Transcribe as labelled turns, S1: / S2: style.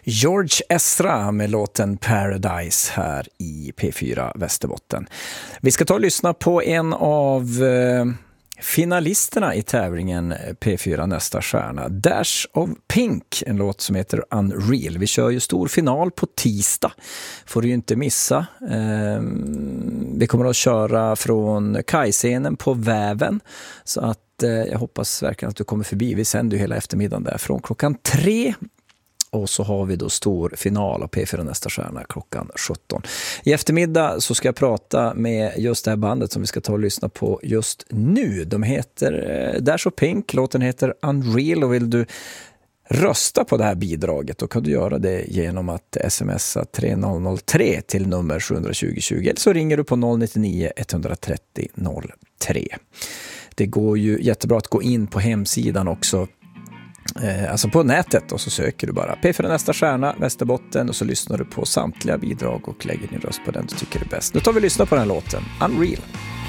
S1: George Ezra med låten Paradise här i P4 Västerbotten. Vi ska ta och lyssna på en av finalisterna i tävlingen P4 Nästa stjärna, Dash of Pink, en låt som heter Unreal. Vi kör ju stor final på tisdag, får du ju inte missa. Vi kommer att köra från kajscenen på Väven, så att jag hoppas verkligen att du kommer förbi. Vi sänder ju hela eftermiddagen där från klockan 3. Och så har vi då stor final av P4 Nästa stjärna klockan 17. I eftermiddag så ska jag prata med just det här bandet som vi ska ta och lyssna på just nu. De heter Dash of Pink, låten heter Unreal, och vill du rösta på det här bidraget då kan du göra det genom att smsa 3003 till nummer 72020, eller så ringer du på 099 130 03. Det går ju jättebra att gå in på hemsidan också, alltså på nätet, och så söker du bara P4 Nästa stjärna Västerbotten och så lyssnar du på samtliga bidrag och lägger din röst på den du tycker är bäst. Nu tar vi lyssna på den här låten, Unreal.